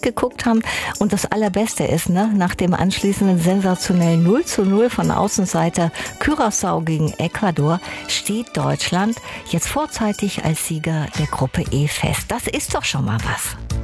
Tennis geguckt haben. Und das Allerbeste ist, nach dem anschließenden sensationellen 0:0 von Außenseiter Curaçao gegen Ecuador steht Deutschland jetzt vorzeitig als Sieger der Gruppe E fest. Das ist doch schon mal was.